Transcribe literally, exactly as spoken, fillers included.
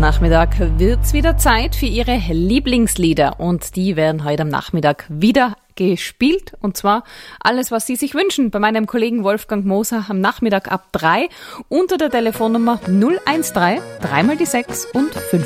Nachmittag wird's wieder Zeit für Ihre Lieblingslieder und die werden heute am Nachmittag wieder gespielt und zwar alles, was Sie sich wünschen bei meinem Kollegen Wolfgang Moser am Nachmittag ab drei unter der Telefonnummer null eins drei, dreimal die sechs und fünf